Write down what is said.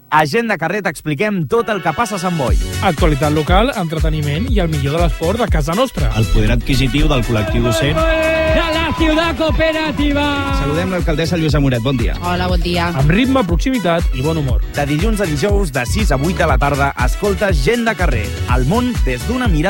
A Gent de Carrer t'expliquem tot el que passa a Sant Boi. Actualitat local, entreteniment i el millor de l'esport de casa nostra. El poder adquisitiu del col·lectiu docent. De la ciutat cooperativa. Saludem l'alcaldessa Lluïsa Moret, bon dia. Hola, bon dia. Amb ritme, proximitat i bon humor. De dilluns a dijous, de 6 a 8 de la tarda, escoltes Gent de Carrer. El món des d'una mirada